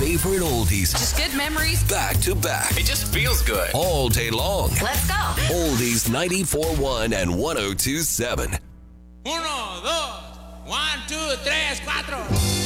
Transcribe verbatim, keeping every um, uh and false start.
favorite oldies. Just good memories. Back to back. It just feels good. All day long. Let's go. Oldies ninety-four point one and one oh two point seven. Uno, dos, one, two, tres, cuatro.